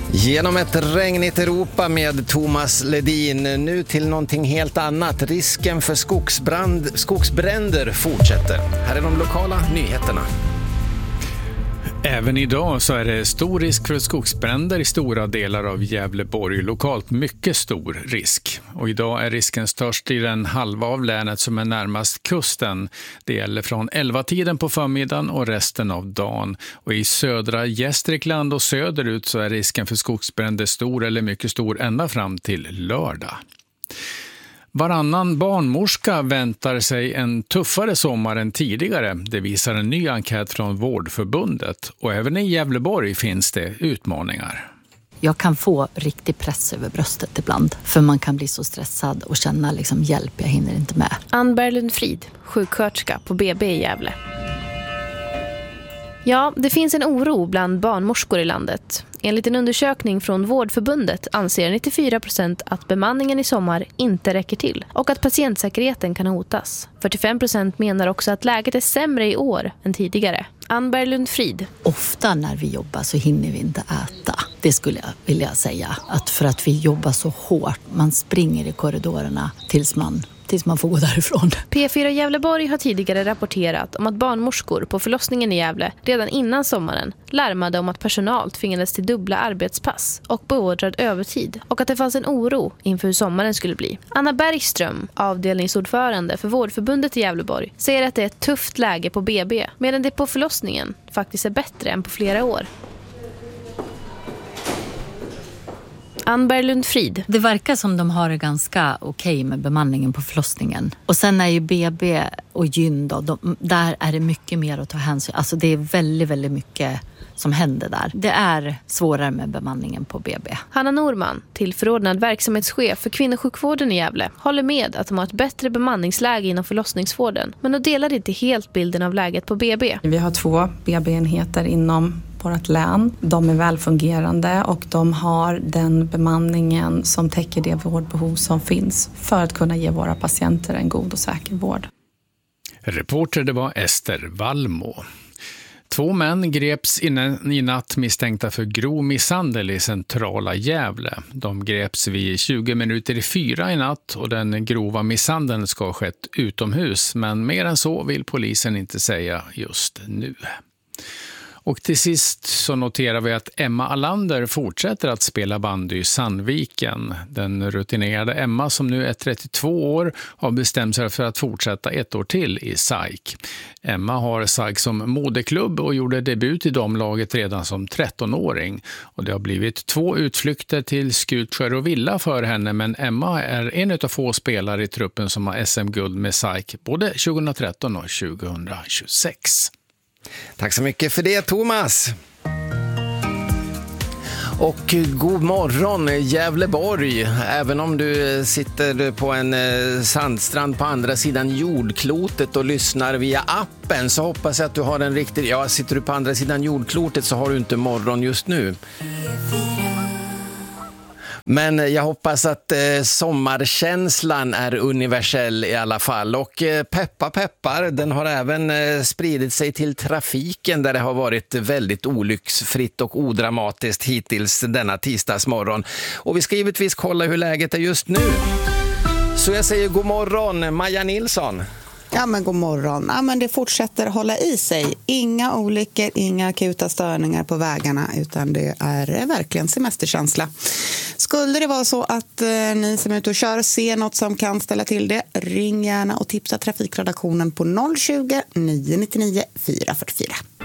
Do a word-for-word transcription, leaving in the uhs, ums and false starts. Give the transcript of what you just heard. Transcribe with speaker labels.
Speaker 1: Genom ett regnigt Europa med Thomas Ledin. Nu till någonting helt annat. Risken för skogsbrand, skogsbränder fortsätter. Här är de lokala nyheterna.
Speaker 2: Även idag så är det stor risk för skogsbränder i stora delar av Gävleborg. Lokalt mycket stor risk. Och idag är risken störst i den halva av länet som är närmast kusten. Det gäller från elva-tiden på förmiddagen och resten av dagen. Och i södra Gästrikland och söderut så är risken för skogsbränder stor eller mycket stor ända fram till lördag. Varannan barnmorska väntar sig en tuffare sommar än tidigare. Det visar en ny enkät från Vårdförbundet. Och även i Gävleborg finns det utmaningar.
Speaker 3: Jag kan få riktig press över bröstet ibland. För man kan bli så stressad och känna liksom hjälp, jag hinner inte med.
Speaker 4: Ann Berglund Frid, sjuksköterska på B B i Gävle. Ja, det finns en oro bland barnmorskor i landet. Enligt en undersökning från Vårdförbundet anser nittiofyra procent att bemanningen i sommar inte räcker till och att patientsäkerheten kan hotas. fyrtiofem procent menar också att läget är sämre i år än tidigare. Ann Berglund Frid.
Speaker 3: Ofta när vi jobbar så hinner vi inte äta. Det skulle jag vilja säga. Att för att vi jobbar så hårt, man springer i korridorerna tills man... tills man får gå därifrån.
Speaker 4: P fyra Gävleborg har tidigare rapporterat om att barnmorskor på förlossningen i Gävle redan innan sommaren larmade om att personal tvingades till dubbla arbetspass och beordrad övertid och att det fanns en oro inför hur sommaren skulle bli. Anna Bergström, avdelningsordförande för Vårdförbundet i Gävleborg, säger att det är ett tufft läge på B B medan det på förlossningen faktiskt är bättre än på flera år. Ann Berglund Frid.
Speaker 3: Det verkar som de har det ganska okej med bemanningen på förlossningen. Och sen är ju B B och gyn då, de, där är det mycket mer att ta hänsyn. Alltså det är väldigt, väldigt mycket som händer där. Det är svårare med bemanningen på B B.
Speaker 4: Hanna Norman, tillförordnad verksamhetschef för kvinnosjukvården i Gävle, håller med att de har ett bättre bemanningsläge inom förlossningsvården. Men de delar inte helt bilden av läget på B B.
Speaker 5: Vi har två B B-enheter inom vårt län. De är välfungerande och de har den bemanningen som täcker det vårdbehov som finns för att kunna ge våra patienter en god och säker vård.
Speaker 2: Reporter det var Ester Wallmo. Två män greps i natt misstänkta för grov misshandel i centrala Gävle. De greps vid tjugo minuter i fyra i natt och den grova misshandeln ska ha skett utomhus. Men mer än så vill polisen inte säga just nu. Och till sist så noterar vi att Emma Allander fortsätter att spela bandy i Sandviken. Den rutinerade Emma som nu är trettiotvå år har bestämt sig för att fortsätta ett år till i S A I K. Emma har S A I K som modeklubb och gjorde debut i damlaget redan som trettonåring. Och det har blivit två utflykter till Skutskär och Villa för henne, men Emma är en av få spelare i truppen som har S M-guld med S A I K både tjugohundratretton och tjugohundratjugosex.
Speaker 1: Tack så mycket för det, Thomas. Och god morgon Gävleborg. Även om du sitter på en sandstrand på andra sidan jordklotet och lyssnar via appen, så hoppas jag att du har en riktig... Ja, sitter du på andra sidan jordklotet så har du inte morgon just nu. Men jag hoppas att eh, sommarkänslan är universell i alla fall. Och eh, peppa peppar, den har även eh, spridit sig till trafiken där det har varit väldigt olycksfritt och odramatiskt hittills denna tisdagsmorgon. Och vi ska givetvis kolla hur läget är just nu. Så jag säger god morgon, Maja Nilsson.
Speaker 6: Ja, men god morgon. Ja, men det fortsätter hålla i sig. Inga olyckor, inga akuta störningar på vägarna, utan det är verkligen semesterkänsla. Skulle det vara så att eh, ni som är ute och kör ser något som kan ställa till det, ring gärna och tipsa trafikredaktionen på noll tjugo, nio nio nio, fyra fyra fyra.